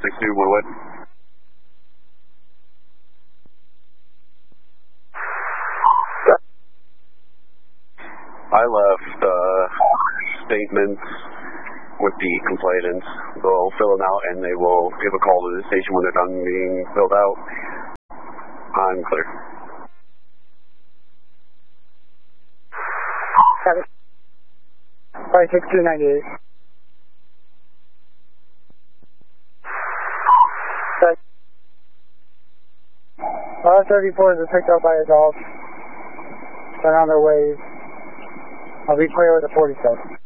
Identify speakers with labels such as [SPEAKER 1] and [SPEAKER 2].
[SPEAKER 1] 62 Woodwood. I left statements with the complainants. They'll fill them out and they will give a call to the station when they're done being filled out. I'm clear.
[SPEAKER 2] 56298. 34 is picked up by adults. They're on their way. I'll be clear with the 47.